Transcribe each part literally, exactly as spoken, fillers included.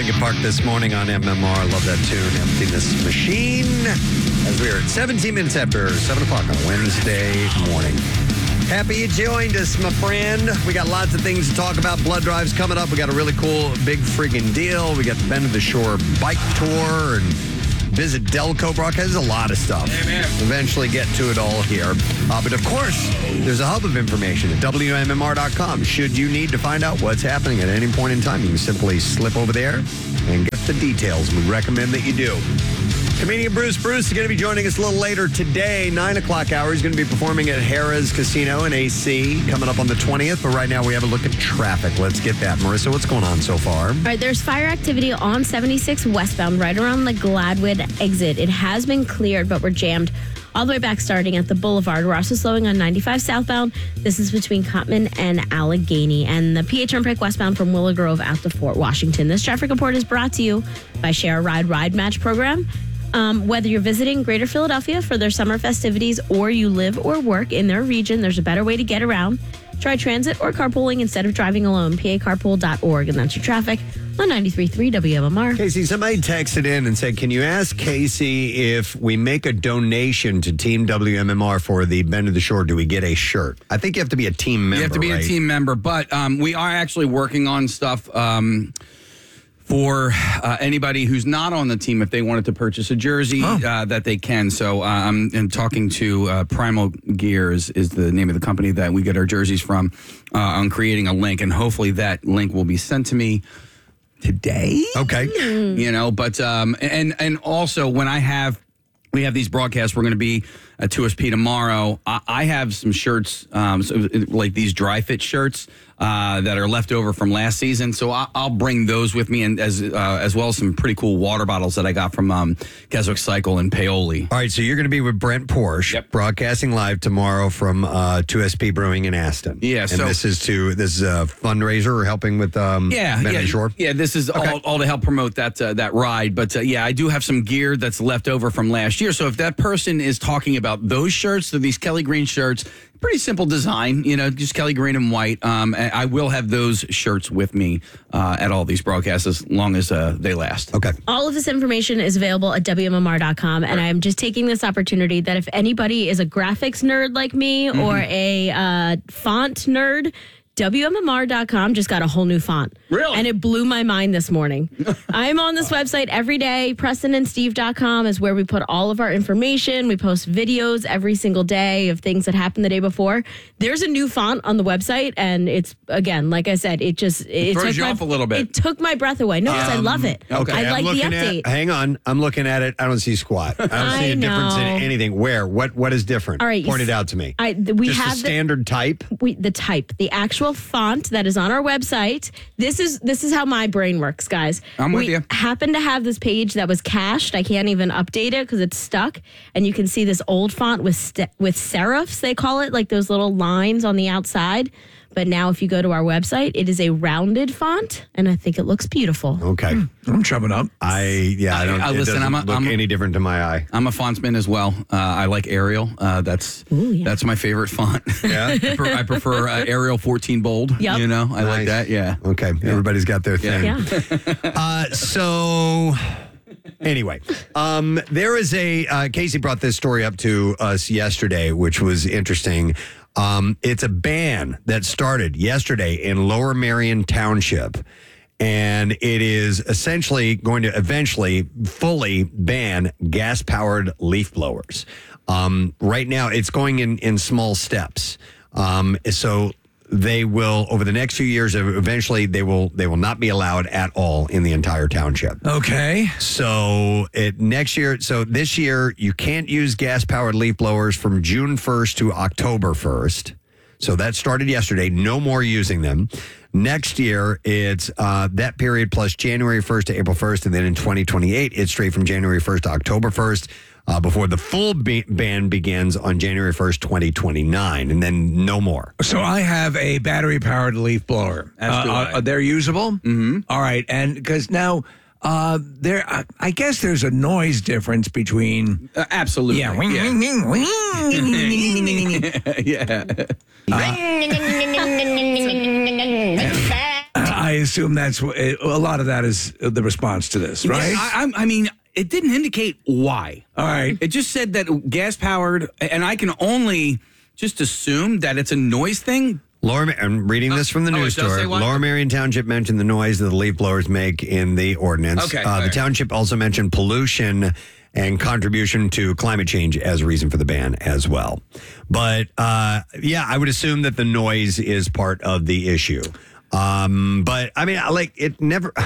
Lincoln Park this morning on M M R. Love that tune, Emptiness Machine. As we are at seventeen minutes after seven o'clock on Wednesday morning. Happy you joined us, my friend. We got lots of things to talk about. Blood drives coming up. We got a really cool, big freaking deal. We got the Bend of the Shore bike tour and visit Delco broadcast. There's a lot of stuff. Amen. Eventually get to it all here. Uh, but of course, there's a hub of information at W M M R dot com. Should you need to find out what's happening at any point in time, you can simply slip over there and get the details. We recommend that you do. Comedian Bruce Bruce is going to be joining us a little later today, nine o'clock hour. He's going to be performing at Harrah's Casino in A C coming up on the twentieth. But right now we have a look at traffic. Let's get that. Marissa, what's going on so far? All right, there's fire activity on seventy-six westbound right around the Gladwood exit. It has been cleared, but we're jammed all the way back starting at the Boulevard. We're also slowing on ninety-five southbound. This is between Cotman and Allegheny. And the P A Turnpike westbound from Willow Grove out to Fort Washington. This traffic report is brought to you by Share a Ride Ride Match program. Um, whether you're visiting Greater Philadelphia for their summer festivities or you live or work in their region, there's a better way to get around. Try transit or carpooling instead of driving alone. P A carpool dot org, and that's your traffic on ninety-three point three W M M R. Casey, somebody texted in and said, can you ask Casey if we make a donation to Team W M M R for the Bend of the Shore, do we get a shirt? I think you have to be a team member, You have to be right? a team member, but um, we are actually working on stuff um, for uh, anybody who's not on the team if they wanted to purchase a jersey Oh. uh, that they can. So uh, I'm and talking to uh, Primal Gears is the name of the company that we get our jerseys from uh, on creating a link, and hopefully that link will be sent to me today. Okay. You know, but um, and and also when I have we have these broadcasts, we're going to be at two S P tomorrow. I, I have some shirts, um, so, like these dry fit shirts uh, that are left over from last season. So I, I'll bring those with me, and as uh, as well as some pretty cool water bottles that I got from um, Keswick Cycle and Paoli. All right, so you're going to be with Brent Porsche, Yep. broadcasting live tomorrow from uh, two S P Brewing in Aston. Yeah, and so- this is to this is a fundraiser helping with um, Yeah, Bend of yeah, the Shore. yeah. This is Okay. all, all to help promote that uh, that ride. But uh, yeah, I do have some gear that's left over from last year. So if that person is talking about those shirts, so these Kelly Green shirts, pretty simple design, you know, just Kelly Green and white. Um, and I will have those shirts with me uh, at all these broadcasts as long as uh, they last. Okay. All of this information is available at W M M R dot com, and I'm just taking this opportunity that if anybody is a graphics nerd like me Mm-hmm. or a uh, font nerd, W M M R dot com just got a whole new font. Really? And it blew my mind this morning. I'm on this website every day. Preston and Steve dot com is where we put all of our information. We post videos every single day of things that happened the day before. There's a new font on the website, and it's, again, like I said, it just... It, throws took you my, off a little bit. It took my breath away. No, because I love it. okay. I I'm like the looking update. At, hang on. I'm looking at it. I don't see squat. I don't I see a difference in know. anything. Where? What? What is different? All right, you Point it s- out to me. I, th- we Just have the the- standard type? we, the type, the actual font that is on our website. This is this is how my brain works, guys. I'm with we you. happen to have this page that was cached. I can't even update it because it's stuck. And you can see this old font with st- with serifs, they call it, like those little lines on the outside. But now if you go to our website, it is a rounded font, and I think it looks beautiful. Okay. I'm chumming up. I, yeah, I don't I- I it listen, doesn't I'm a- look I'm a- any different to my eye. I'm a fontsman as well. Uh, I like Arial. Uh, that's Ooh, yeah. that's my favorite font. Yeah? I prefer, I prefer uh, Arial fourteen bold. Yep. You know, I like Nice. that. Yeah. Okay. Everybody's got their thing. Yeah. Uh, so anyway, um, there is a uh, Casey brought this story up to us yesterday, which was interesting. Um, it's a ban that started yesterday in Lower Marion Township, and it is essentially going to eventually fully ban gas-powered leaf blowers. Um, right now, it's going in in small steps. Um, so. They will, over the next few years, eventually they will they will not be allowed at all in the entire township. Okay. So it next year, so this year you can't use gas powered leaf blowers from June first to October first. So that started yesterday. No more using them. Next year, it's uh, that period plus January first to April first, and then in twenty twenty-eight, it's straight from January first to October first. Uh, before the full be- ban begins on January first, twenty twenty-nine, and then no more. So I have a battery-powered leaf blower. As do Uh, I. uh, they're usable? Mm-hmm. All right. And because now uh, there, I, I guess there's a noise difference between... Uh, absolutely. Yeah. Yeah. yeah. Uh, I assume that's what, a lot of that is the response to this, right? Yeah, I, I mean, it didn't indicate why. All right. It just said that gas powered, and I can only just assume that it's a noise thing. Laura, I'm reading this from the Oh, news it does say story. what? Laura Marion Township mentioned the noise that the leaf blowers make in the ordinance. Okay, Uh, the okay. township also mentioned pollution and contribution to climate change as a reason for the ban as well. But uh, yeah, I would assume that the noise is part of the issue. Um, but I mean, I like it never.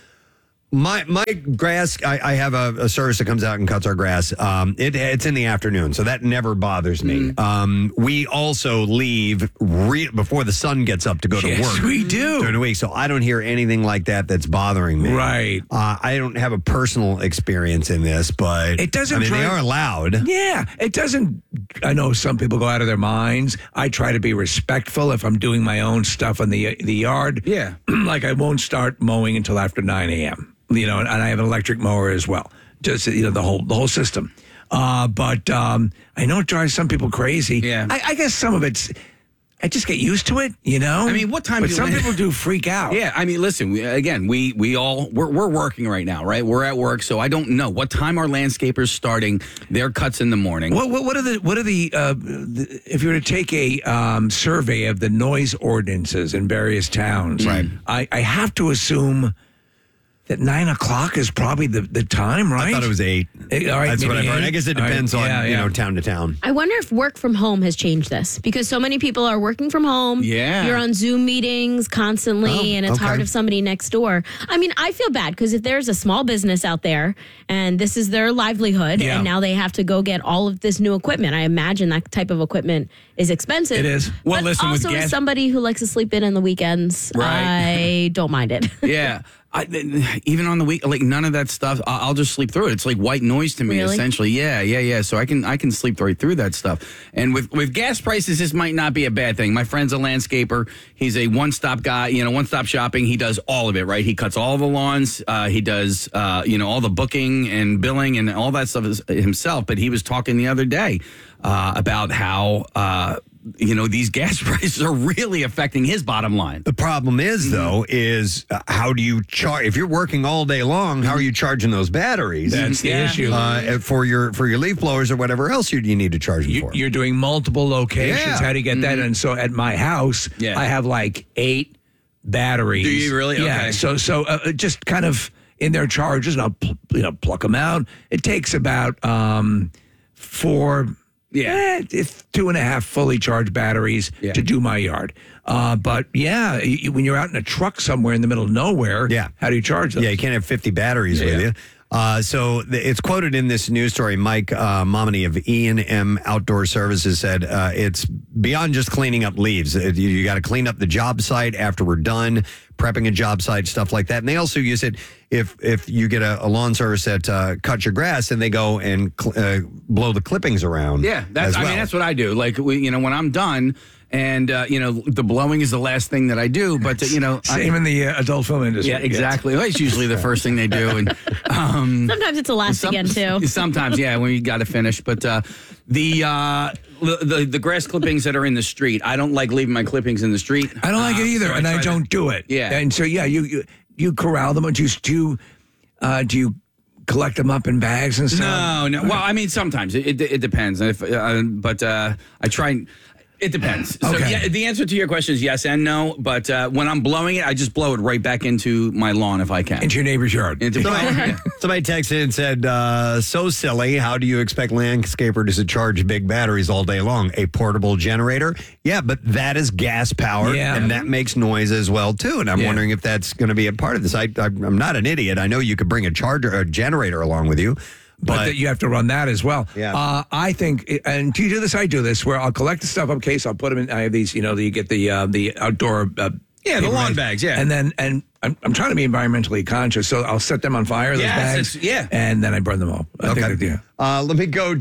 My my grass, I, I have a, a service that comes out and cuts our grass. Um, it, it's in the afternoon, so that never bothers me. Mm. Um, we also leave re- before the sun gets up to go to Yes, work. we do. During the week, so I don't hear anything like that that's bothering me. Right. Uh, I don't have a personal experience in this, but It doesn't I mean, they drive- are allowed. Yeah, it doesn't. I know some people go out of their minds. I try to be respectful if I'm doing my own stuff in the the yard. Yeah. Like I won't start mowing until after nine a.m. You know, and I have an electric mower as well. Just you know the whole the whole system. Uh, but um, I know it drives some people crazy. Yeah. I, I guess some of it's. I just get used to it. You know. I mean, what time But do you- some people do freak out. Yeah, I mean, listen. We, again, we we all we're we're working right now, right? We're at work, so I don't know what time are landscapers starting their cuts in the morning. What, what what are the what are the, uh, the if you were to take a um, survey of the noise ordinances in various towns, Right. I, I have to assume that nine o'clock is probably the, the time, right? I thought it was eight. Eh, all right, That's what I've maybe heard. eight? I guess it All right, depends yeah, on you yeah. know town to town. I wonder if work from home has changed this because so many people are working from home. Yeah. You're on Zoom meetings constantly, Oh, and it's okay. hard if somebody next door. I mean, I feel bad because if there's a small business out there and this is their livelihood, Yeah. and now they have to go get all of this new equipment, I imagine that type of equipment is expensive. It is. Well, But listen, with also, as gas- somebody who likes to sleep in on the weekends, Right. I don't mind it. Yeah. I, even on the week, like none of that stuff. I- I'll just sleep through it. It's like white noise to me, Really? essentially. Yeah, yeah, yeah. So I can I can sleep right through that stuff. And with with gas prices, this might not be a bad thing. My friend's a landscaper. He's a one stop guy. You know, one stop shopping. He does all of it. Right. He cuts all the lawns. Uh, he does uh, you know all the booking and billing and all that stuff is himself. But he was talking the other day uh, about how. Uh, you know, these gas prices are really affecting his bottom line. The problem Mm-hmm. is, though, is uh, how do you charge? If you're working all day long, how are you charging those batteries? That's the Yeah. issue. uh, for your for your leaf blowers or whatever else you, you need to charge them You, for. you're doing multiple locations. Yeah. How do you get that? And so at my house, Yeah. I have like eight batteries. Do you really? Yeah. Okay. So so uh, just kind of in their charges, and I'll pl- you know pluck them out. It takes about um, four. Yeah. eh, it's two and a half fully charged batteries Yeah. to do my yard. Uh, but yeah, you, when you're out in a truck somewhere in the middle of nowhere, Yeah. how do you charge them? Yeah, you can't have fifty batteries with Yeah. you. Uh, so th- it's quoted in this news story. Mike uh, Momini of E and M Outdoor Services said uh, it's beyond just cleaning up leaves. It- you you got to clean up the job site after we're done, prepping a job site, stuff like that. And they also use it if if you get a, a lawn service that uh, cuts your grass and they go and cl- uh, blow the clippings around. Yeah, that's. as I well. mean, that's what I do. Like, we, you know, when I'm done, and uh, you know, the blowing is the last thing that I do. But uh, you know, I- Same in the uh, adult film industry. yeah, exactly. Well, it's usually the first thing they do, and um, Sometimes it's the last some- again, too. Sometimes, yeah, when you got to finish. But uh, the, uh, the the the grass clippings that are in the street, I don't like leaving my clippings in the street. I don't like it Uh, either, so and I, try to- don't do it. Yeah. and so yeah, you you, you corral them. Do you do you, uh, do you collect them up in bags and stuff? No, no. Well, I mean, sometimes it, it, it depends. If, uh, but uh, I try. and- It depends. So Okay. yeah, the answer to your question is yes and no. But uh, when I'm blowing it, I just blow it right back into my lawn if I can. Into your neighbor's yard. Into my Somebody, yeah. somebody texted and said, uh, so silly. How do you expect landscapers to charge big batteries all day long? A portable generator? Yeah, but that is gas powered, Yeah. and that makes noise as well, too. And I'm Yeah. wondering if that's going to be a part of this. I, I, I'm not an idiot. I know you could bring a charger, a generator along with you. But, But, that you have to run that as well. Yeah. Uh, I think, and do you do this? I do this, where I'll collect the stuff up case. I'll put them in. I have these, you know, you get the uh, the outdoor. Uh, Yeah, the paper lawn bags, yeah. and then and I'm, I'm trying to be environmentally conscious, so I'll set them on fire. Those Yes, bags, it's- yeah. and then I burn them all. I Okay. think, yeah. Uh, let me go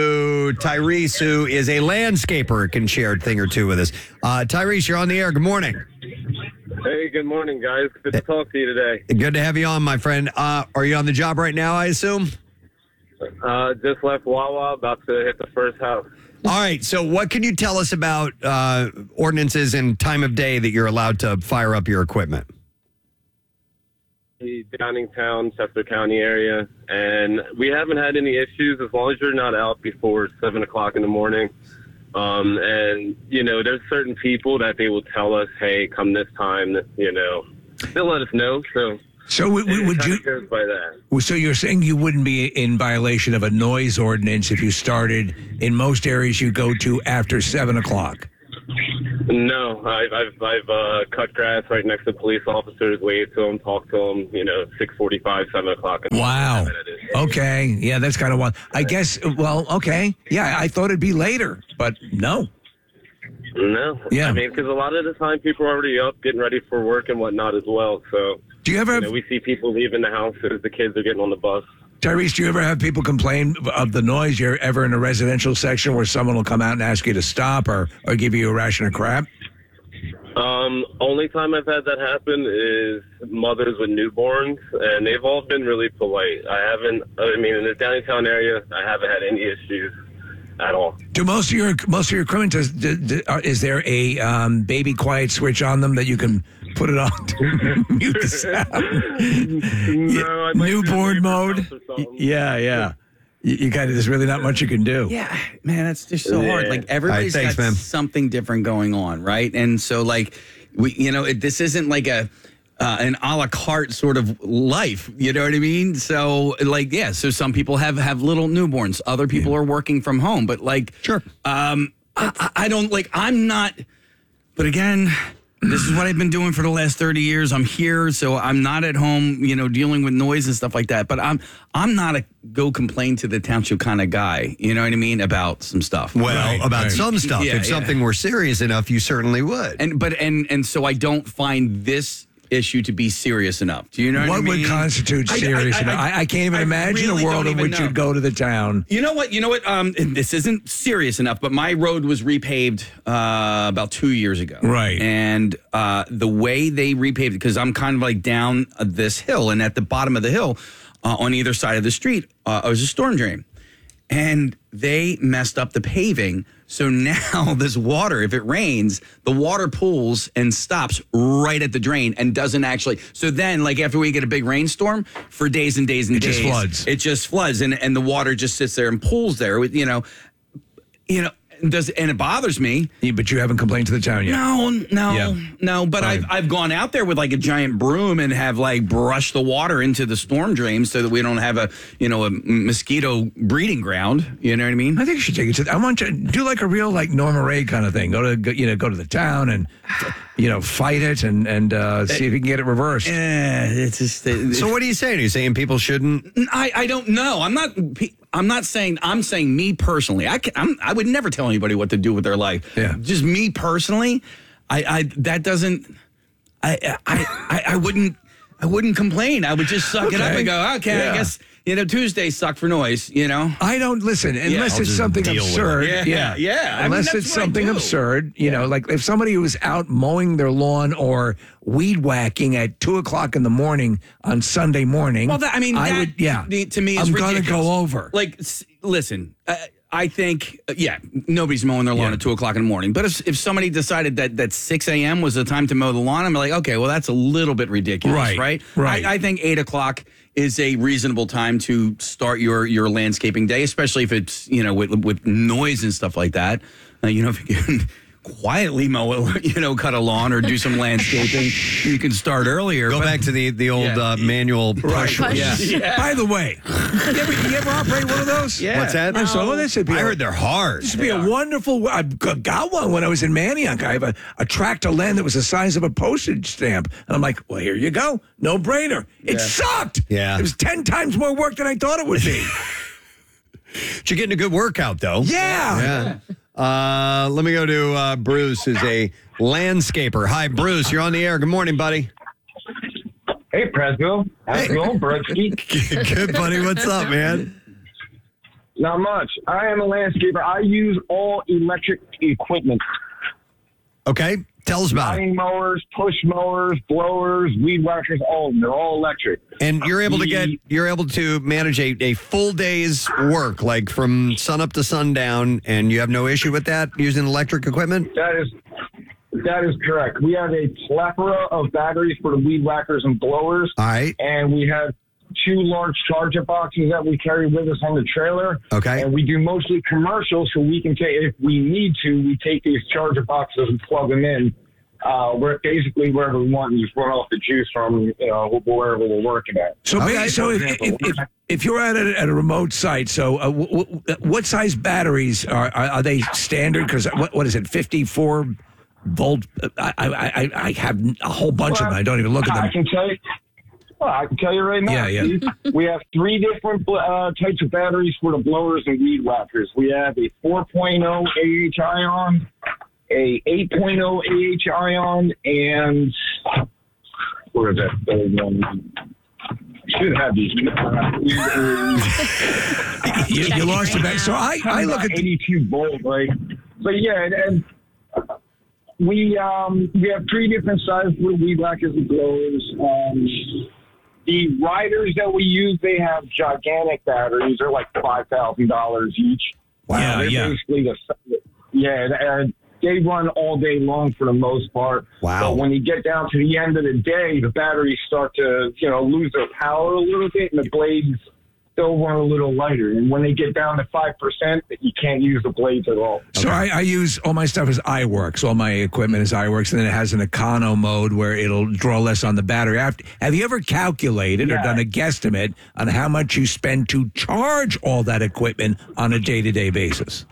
to Tyrese, who is a landscaper, can share a thing or two with us. Uh, Tyrese, you're on the air. Good morning. Hey, good morning, guys. Good to talk to you today. Good to have you on, my friend. Uh, are you on the job right now, I assume? Uh, just left Wawa, about to hit the first house. All right. So, what can you tell us about uh, ordinances and time of day that you're allowed to fire up your equipment? Downingtown, Chester County area, and we haven't had any issues as long as you're not out before seven o'clock in the morning. Um, and, you know, there's certain people that they will tell us, hey, come this time, you know, they'll let us know. So, so would, would, would you, goes by that. so you're saying you wouldn't be in violation of a noise ordinance if you started in most areas you go to after seven o'clock? No, I've I've, I've uh, cut grass right next to police officers, waved to them, talked to them. You know, six forty-five, seven o'clock. Wow. Okay. Yeah, that's kind of wild. I guess. Well, okay. Yeah, I thought it'd be later, but no. No. Yeah. I mean, because a lot of the time people are already up, getting ready for work and whatnot as well. So. Do you ever? You Have, know, we see people leaving the house as the kids are getting on the bus. Tyrese, do you ever have people complain of the noise? You're ever in a residential section where someone will come out and ask you to stop or, or give you a ration of crap? Um, only time I've had that happen is mothers with newborns, and they've all been really polite. I haven't, I mean, in the downtown area, I haven't had any issues at all. Do most of your most of your equipment, does, do, do, uh, is there a um, baby quiet switch on them that you can put it on to mute the sound? No, I'd like to Newborn do mode? or something. Yeah, yeah. You, you kind of, there's really not much you can do. Yeah, man, that's just so hard. Yeah. Like everybody's All right, thanks, got man. something different going on, right? And so, like, we, you know, it, this isn't like a uh, an a la carte sort of life. You know what I mean? So, like, yeah. So some people have have little newborns. Other people yeah. are working from home. But like, sure. Um, I, I don't like. I'm not. But again. This is what I've been doing for the last thirty years. I'm here, so I'm not at home, you know, dealing with noise and stuff like that. But I'm I'm not a go complain to the township kind of guy, you know what I mean, about some stuff. Well, Right, about right. some stuff. Yeah, if yeah. something were serious enough, you certainly would. And but and and so I don't find this issue to be serious enough. Do you know what, What I mean? would constitute I- I- serious? I- enough? I, I can't even I imagine really a world don't in even which know. you'd go to the town. You know what? You know what? Um, and this isn't serious enough, but my road was repaved uh, about two years ago. Right. And uh, the way they repaved it, because I'm kind of like down uh, this hill, and at the bottom of the hill, uh, on either side of the street, uh, was a storm drain. And they messed up the paving. So now this water, if it rains, the water pools and stops right at the drain and doesn't actually. So then, like after we get a big rainstorm, for days and days and It days, just floods. It just floods, and, and the water just sits there and pools there. With you know, you know, does and it bothers me. Yeah, but you haven't complained to the town yet. No, no, Yeah. no. But Right. I've I've gone out there with like a giant broom and have like brushed the water into the storm drain so that we don't have a you know a mosquito breeding ground. You know what I mean? I think you should take it to. I want you to do like a real like Norma Ray kind of thing. Go to go, you know go to the town and you know fight it and and uh, see if you can get it reversed. Yeah, it's just. It, So what are you saying? Are you saying people shouldn't? I, I don't know. I'm not. I'm not saying. I'm saying me personally. I can, I'm, I would never tell anybody what to do with their life. Yeah. Just me personally. I, I that doesn't. I, I I I wouldn't. I wouldn't complain. I would just suck it up Okay. and go. Okay, Yeah. I guess you know Tuesdays suck for noise. You know. I don't listen unless I'll it's just something deal with absurd. it. Yeah, yeah. I mean, Unless that's it's what I something do. absurd, you know, like if somebody was out mowing their lawn or weed whacking at two o'clock in the morning on Sunday morning. Well, that, I mean, I that, would, yeah. To me, is I'm gonna ridiculous. go over. Like, s- listen, uh, I think, uh, yeah, nobody's mowing their lawn Yeah. at two o'clock in the morning. But if if somebody decided that that six a.m. was the time to mow the lawn, I'm like, okay, well, that's a little bit ridiculous, Right, right? right. I, I think eight o'clock is a reasonable time to start your your landscaping day, especially if it's you know with with noise and stuff like that. Uh, you know, if you can quietly mow, a, you know, cut a lawn or do some landscaping, you can start earlier. Go but- back to the the old Yeah. uh, manual push. Push. Yeah. Yeah. By the way, you ever, you ever operate one of those? Yeah. What's that? I saw this. It'd be I a- heard they're hard. This would be a wonderful. I got one when I was in Manioc. I have a, a tract of land that was the size of a postage stamp, and I'm like, "Well, here you go, no brainer." It sucked. Yeah. it was ten times more work than I thought it would be. But you're getting a good workout, though. yeah. Yeah. Uh, let me go to uh, Bruce, who's a landscaper. Hi, Bruce. You're on the air. Good morning, buddy. Hey, Presville. How's it going, Brodsky? Good, buddy. What's up, man? Not much. I am a landscaper. I use all electric equipment. Okay. Tell us about it. Riding mowers, push mowers, blowers, weed whackers, all of them. They're all electric. And you're able to get The- you're able to manage a, a full day's work, like from sun up to sundown, and you have no issue with that using electric equipment? That is That is correct. We have a plethora of batteries for the weed whackers and blowers. All right. And we have two large charger boxes that we carry with us on the trailer. Okay. And we do mostly commercial, so we can take, if we need to, we take these charger boxes and plug them in. Uh, we're basically wherever we want and just run off the juice from, you know, wherever we're working at. So, Okay. so if, if, if, if you're at a, at a remote site, so uh, w- w- what size batteries are are, are they standard? Because what, what is it, fifty-four volt? I, I I I have a whole bunch Well, of them. I don't even look at I them. can tell you. Well, I can tell you right now. Yeah, yeah. Steve. We have three different uh, types of batteries for the blowers and weed whackers. We have a four point oh A H ion, a eight point oh A H ion, and where is that third one? Should have these. You, you lost it back. So I, I look at the, eighty-two volt, right? So yeah, and, and we um we have three different sizes for the weed whackers and blowers. Um, the riders that we use, they have gigantic batteries. They're like five thousand dollars each. Wow, Uh, they're yeah. basically the yeah, and they run all day long for the most part. Wow. But when you get down to the end of the day, the batteries start to, you know, lose their power a little bit, and the blades still run a little lighter. And when they get down to five percent, you can't use the blades at all. So I, I use all my stuff is iWorks. All my equipment is iWorks, and then it has an econo mode where it'll draw less on the battery. Have, have you ever calculated or Yeah. done a guesstimate on how much you spend to charge all that equipment on a day-to-day basis?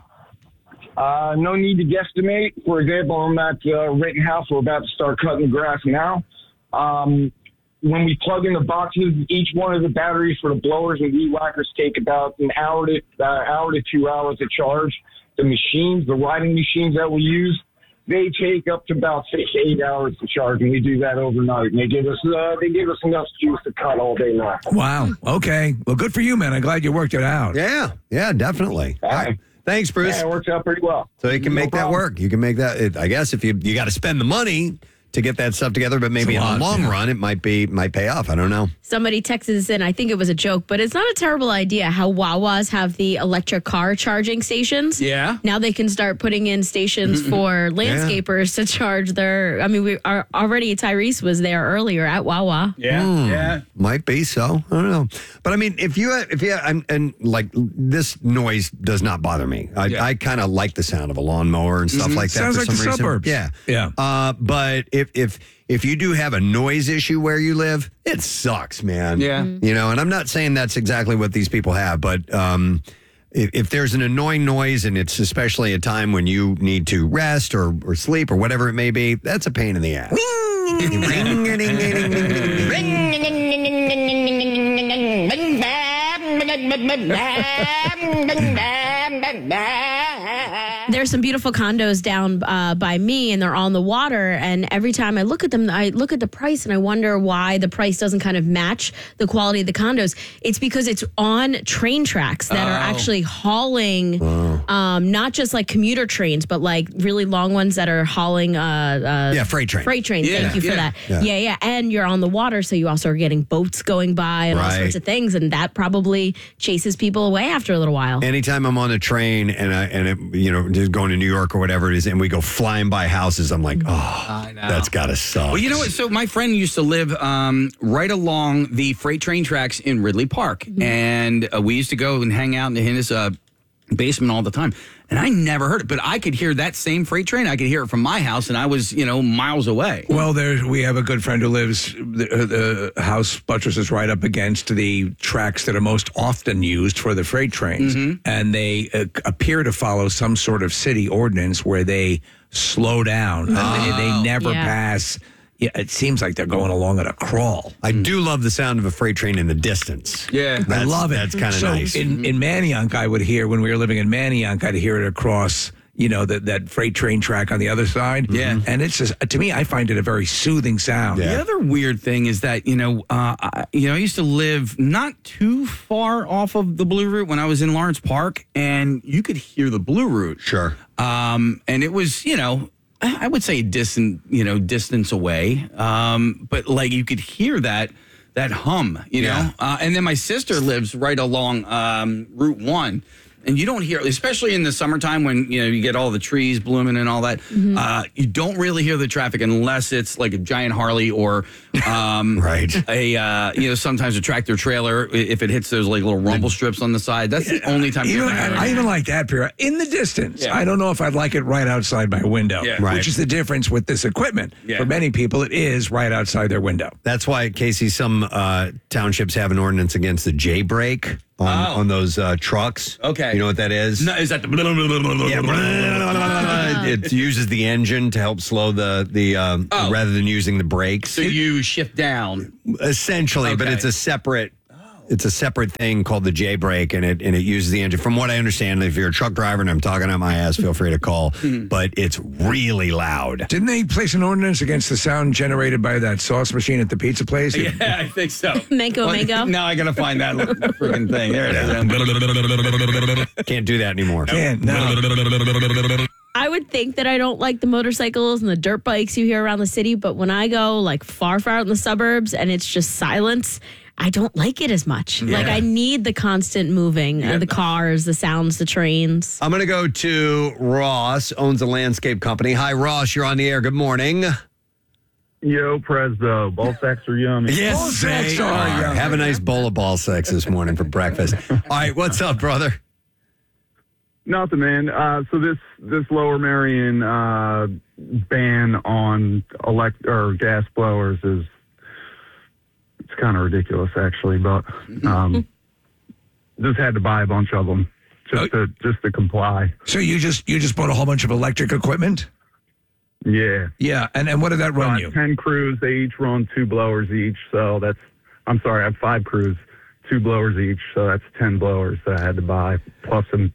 Uh, no need to guesstimate. For example, I'm at uh, Rittenhouse. We're about to start cutting the grass now. Um, when we plug in the boxes, each one of the batteries for the blowers and weed whackers take about an hour to uh, hour to two hours to charge. The machines, the riding machines that we use, they take up to about six to eight hours to charge, and we do that overnight. And they give us uh, they give us enough juice to cut all day long. Wow. Okay. Well, good for you, man. I'm glad you worked it out. Yeah, yeah, definitely. All right. Thanks, Bruce. Yeah, it works out pretty well. So you can No make that problem. work. You can make that. It, I guess if you you got to spend the money to get that stuff together, but maybe It's a in the lot, long yeah. run, it might be might pay off. I don't know. Somebody texted us in. I think it was a joke, but it's not a terrible idea how Wawas have the electric car charging stations. Yeah. Now they can start putting in stations for landscapers to charge their. I mean, we are already Tyrese was there earlier at Wawa. Yeah. Yeah. Might be so. I don't know. But I mean, if you if you and, and like this noise does not bother me. I, Yeah. I kind of like the sound of a lawnmower and stuff like that. Sounds for like some the reason. suburbs. Yeah. Yeah. Uh, but if if if you do have a noise issue where you live, it sucks, man. Yeah. Mhm. You know, and I'm not saying that's exactly what these people have, but um, if, if there's an annoying noise and it's especially a time when you need to rest or, or sleep or whatever it may be, that's a pain in the ass. There's some beautiful condos down uh, by me, and they're on the water. And every time I look at them, I look at the price, and I wonder why the price doesn't kind of match the quality of the condos. It's because it's on train tracks that are actually hauling, um, not just like commuter trains, but like really long ones that are hauling. Uh, uh, Yeah, freight train. Freight trains. Yeah, Thank you for yeah. that. Yeah. Yeah. yeah, And you're on the water, so you also are getting boats going by and all Right. sorts of things, and that probably chases people away after a little while. Anytime I'm on a train and I and it, you know, just going to New York or whatever it is, and we go flying by houses, I'm like, oh, I know. that's gotta suck. Well, you know what? So my friend used to live um, right along the freight train tracks in Ridley Park, and uh, we used to go and hang out in his uh, basement all the time. And I never heard it, but I could hear that same freight train. I could hear it from my house, and I was, you know, miles away. Well, there we have a good friend who lives. The, the house buttresses right up against the tracks that are most often used for the freight trains, and they uh, appear to follow some sort of city ordinance where they slow down. And they, they never Yeah. pass. Yeah, it seems like they're going along at a crawl. I do love the sound of a freight train in the distance. Yeah. That's, I love it. That's kind of so nice. In, in Manayunk, I would hear when we were living in Manayunk, I'd hear it across, you know, that that freight train track on the other side. Yeah. and it's just to me, I find it a very soothing sound. Yeah. The other weird thing is that you know, uh, I, you know, I used to live not too far off of the Blue Route when I was in Lawrence Park, and you could hear the Blue Route. Sure. Um, and it was, you know, I would say distant, you know, distance away. Um, but like you could hear that that hum, you know. Yeah. Uh, and then my sister lives right along um, Route One. and you don't hear, especially in the summertime when you know you get all the trees blooming and all that. Mm-hmm. Uh, you don't really hear the traffic unless it's like a giant Harley or um, Right. a uh, you know sometimes a tractor trailer if it hits those like little rumble strips on the side. That's the only time. Even, you hear it. I, I even like that, Pierre. In the distance, Yeah. I don't know if I'd like it right outside my window, Yeah. Right. which is the difference with this equipment. Yeah. For many people, it is right outside their window. That's why, Casey, some uh, townships have an ordinance against the J brake on, Oh. on those uh, trucks. Okay. You know what that is? No, is that the Yeah. It uses the engine to help slow the, the um, Oh. rather than using the brakes. So you shift down. Essentially, but Okay. it's a separate. It's a separate thing called the J brake, and it and it uses the engine. From what I understand, if you're a truck driver and I'm talking out my ass, feel free to call. But it's really loud. Didn't they place an ordinance against the sound generated by that sauce machine at the pizza place? Yeah, I think so. Mango, Well, mango. Now I gotta find that freaking thing. There it is. Can't do that anymore. Can't, no. I would think that I don't like the motorcycles and the dirt bikes you hear around the city, but when I go like far, far out in the suburbs and it's just silence, I don't like it as much. Like I need the constant moving, uh, the cars, the sounds, the trains. I'm going to go to Ross, owns a landscape company. Hi, Ross. You're on the air. Good morning. Yo, Prezdo. Ball sacks are yummy. Yes, Ball sacks they are are. yummy. Have a nice bowl of ball sacks this morning for breakfast. All right, what's up, brother? Nothing, man. Uh, so this this Lower Marion uh, ban on elect or gas blowers is it's kind of ridiculous, actually. But um, just had to buy a bunch of them just to just to comply. So you just you just bought a whole bunch of electric equipment? Yeah. Yeah, and, and what did that So I run have you? ten crews. They each run two blowers each. So that's I'm sorry, I have five crews, two blowers each. So that's ten blowers that I had to buy, plus some.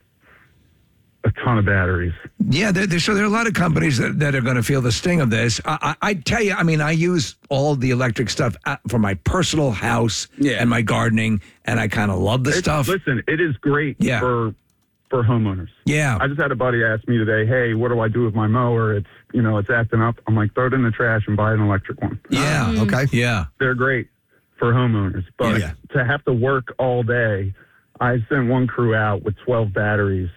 A ton of batteries. Yeah, there, there, so there are a lot of companies that, that are going to feel the sting of this. I, I, I tell you, I mean, I use all the electric stuff at, for my personal house Yeah. and my gardening, and I kind of love the It's- stuff. Listen, it is great Yeah. for for homeowners. Yeah. I just had a buddy ask me today, "Hey, what do I do with my mower? It's you know it's acting up." I'm like, "Throw it in the trash and buy an electric one." Yeah. Okay. Yeah. They're great for homeowners, but Yeah. to have to work all day, I sent one crew out with twelve batteries,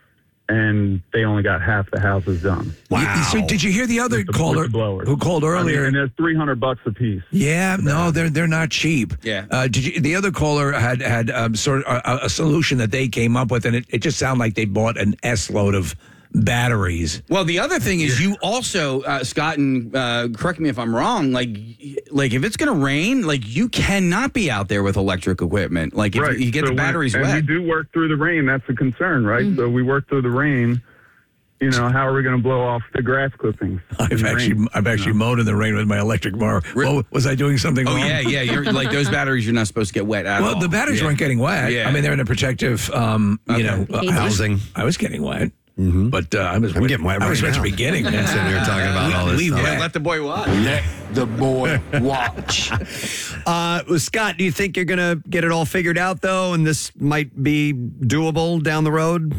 and they only got half the houses done. Wow. So did you hear the other With the- caller with the blowers. who called I mean, earlier? and they're three hundred bucks a piece. Yeah, no, they're they're not cheap. Yeah. Uh, did you, the other caller had had um, sort of a, a solution that they came up with, and it, it just sounded like they bought an S load of batteries. Well, the other thing is you also, uh, Scott, and uh, correct me if I'm wrong, like, like if it's going to rain, like you cannot be out there with electric equipment. Like if Right. you get So the when- batteries and wet. we do work through the rain. That's the concern, right? So we work through the rain. You know, how are we going to blow off the grass clippings? in I've the actually rain? I've actually mowed in the rain with my electric mower. Well, was I doing something Oh wrong? yeah, yeah. You're like those batteries. You're not supposed to get wet at all. Well, the batteries Yeah. weren't getting wet. Yeah. I mean, they're in a protective, um, you Okay. know, uh, Casing. Housing. I was getting wet, but uh, I was. I'm getting wet I was right at the now. beginning. Sitting here talking about all this We stuff. wet. Let the boy watch. Let the boy watch. Uh, well, Scott, do you think you're going to get it all figured out, though, and this might be doable down the road?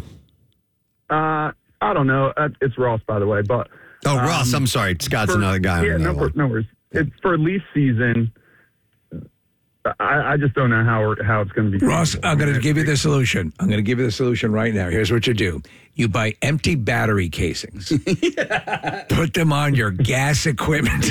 Uh, I don't know. Uh, It's Ross, by the way. But Oh, um, Ross, I'm sorry. Scott's for- another guy. Yeah, on the no, other wor- line. no worries. It's for leaf season. I, I just don't know how we're, how it's going to be. Ross, I'm going to give you the solution. I'm going to give you the solution right now. Here's what you do. You buy empty battery casings. Put them on your gas equipment.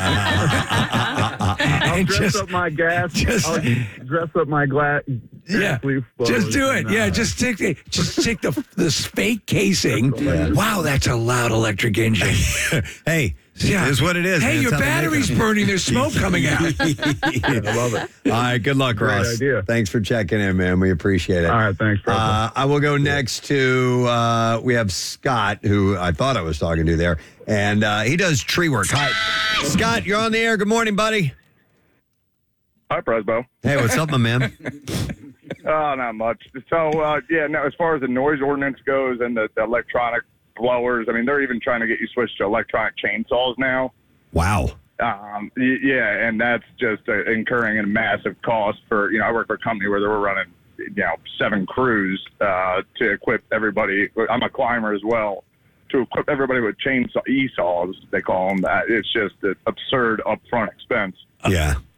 I'll and dress just, up my gas. just- I'll dress up my gla- yeah, gas leaf just blowers do it. and, uh, Yeah, just take the, just take the this fake casing. Wow, that's a loud electric engine. Hey, Yeah. it is what it is. Hey, man. your It's how they make battery's them. burning. There's smoke coming out. I love it. All right, good luck, Great Ross. idea. Thanks for checking in, man. We appreciate it. All right, thanks, bro. Uh, I will go next to, uh, we have Scott, who I thought I was talking to there, and uh, he does tree work. Hi, Scott, you're on the air. Good morning, buddy. Hi, Presbo. Hey, what's up, my man? Oh, not much. So, uh, yeah, no, as far as the noise ordinance goes and the, the electronic blowers, I mean, they're even trying to get you switched to electronic chainsaws now. Wow. Um, y- yeah, and that's just uh, incurring a massive cost for, you know, I work for a company where they were running, you know, seven crews uh, to equip everybody. I'm a climber as well. To equip everybody with chainsaw, e-saws, they call them. That it's just an absurd upfront expense. Yeah.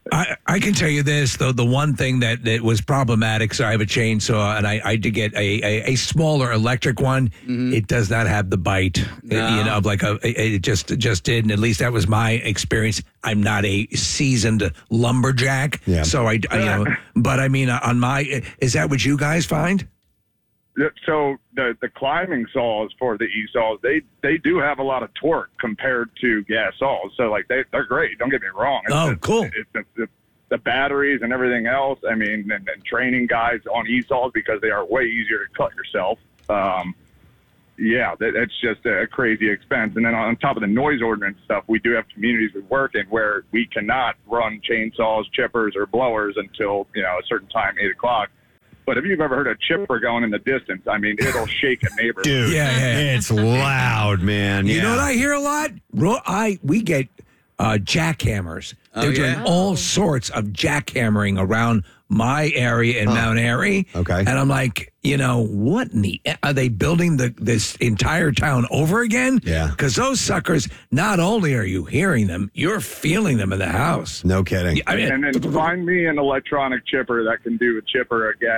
I, I can tell you this, though, the one thing that, that was problematic, so I have a chainsaw, and I, I did get a, a, a smaller electric one. Mm-hmm. It does not have the bite, no. you know, like a, it just just did, and at least that was my experience. I'm not a seasoned lumberjack, yeah. so I, I, you know, but I mean, on my, is that what you guys find? So the the climbing saws for the e-saws, they they do have a lot of torque compared to gas saws. So like they they're great. Don't get me wrong. It's, oh, it's, cool. It's, it's, it's the batteries and everything else. I mean, and, and training guys on e-saws because they are way easier to cut yourself. Um, yeah, that, it's just a crazy expense. And then on top of the noise ordinance stuff, we do have communities we work in where we cannot run chainsaws, chippers, or blowers until you know a certain time, eight o'clock. But if you've ever heard a chipper going in the distance, I mean, it'll shake a neighborhood. Dude, yeah, yeah. It's loud, man. You yeah. know what I hear a lot? I we get uh, jackhammers. Oh, They're yeah? doing all sorts of jackhammering around my area in huh. Mount Airy. Okay. And I'm like, you know, what in the, are they building the this entire town over again? Yeah. Because those suckers, not only are you hearing them, you're feeling them in the house. No kidding. I mean, And then find me an electronic chipper that can do a chipper, a gas